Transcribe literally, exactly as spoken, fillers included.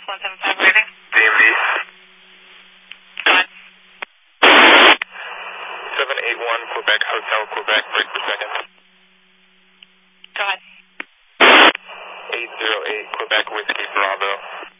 one seven five waiting. D M V. Go ahead. seven eight one Quebec Hotel, Quebec, break per second. Go ahead. eight zero eight Quebec Whiskey Bravo.